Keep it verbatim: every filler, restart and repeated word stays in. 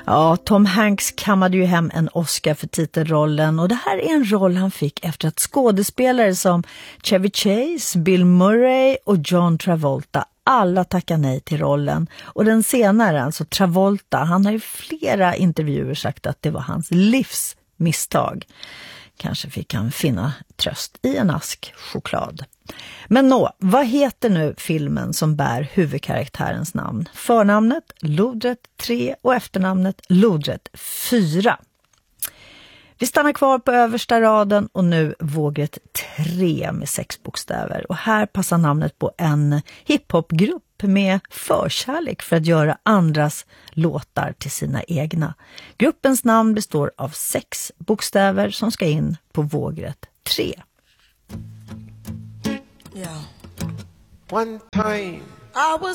Ja, Tom Hanks kammade ju hem en Oscar för titelrollen och det här är en roll han fick efter att skådespelare som Chevy Chase, Bill Murray och John Travolta alla tackade nej till rollen. Och den senare, alltså Travolta, han har ju flera intervjuer sagt att det var hans livs misstag. Kanske fick han finna tröst i en ask choklad. Men nå, vad heter nu filmen som bär huvudkaraktärens namn? Förnamnet Lodrätt tre och efternamnet Lodrätt fyra. Vi stannar kvar på översta raden och nu vågrätt tre med sex bokstäver. Och här passar namnet på en hiphopgrupp med förkärlek för att göra andras låtar till sina egna. Gruppens namn består av sex bokstäver som ska in på vågrätt tre. Yeah. One time I was